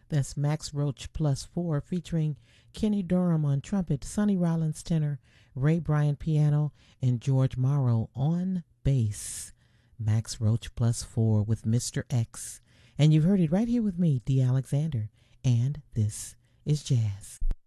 That's Max Roach plus 4 featuring Kenny Dorham on trumpet, Sonny Rollins tenor, Ray Bryant piano, and George Morrow on bass. Max Roach plus 4 with Mr. X. And you've heard it right here with me, Dee Alexander. And this is Jazz.